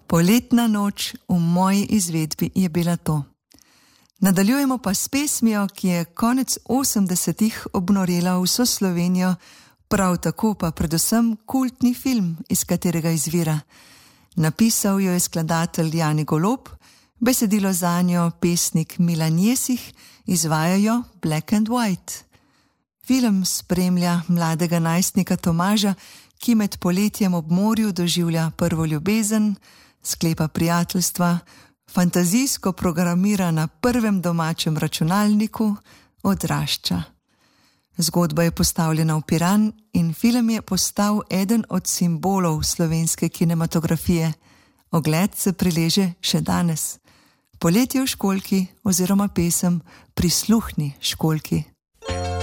Poletna noč v moji izvedbi je bila to. Nadaljujemo pa s pesmijo, ki je konec 80-ih obnorela vso Slovenijo, prav tako pa predvsem kultni film, iz katerega izvira. Napisal jo je skladatelj Jani Golob, besedilo zanjo pesnik Milan Jesih, izvajajo Black and White. Film spremlja mladega najstnika Tomaža, ki med poletjem ob morju doživlja prvo ljubezen, sklepa prijateljstva, fantazijsko programira na prvem domačem računalniku, odrašča. Zgodba je postavljena v Piran in film je postal eden od simbolov slovenske kinematografije. Ogled se prileže še danes. Poletje v školjki oziroma pesem Prisluhni školjki.